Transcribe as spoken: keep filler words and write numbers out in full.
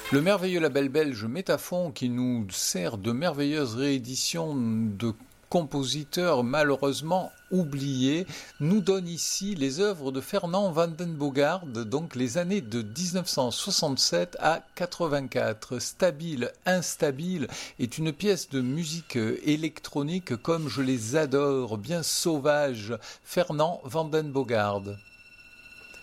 Le merveilleux label belge Métaphon, qui nous sert de merveilleuses rééditions de compositeurs malheureusement oubliés, nous donne ici les œuvres de Fernand Vandenbogaard, donc les années de dix-neuf cent soixante-sept à quatre-vingt-quatre. Stabile, instabile est une pièce de musique électronique comme je les adore, bien sauvage. Fernand Vandenbogaard.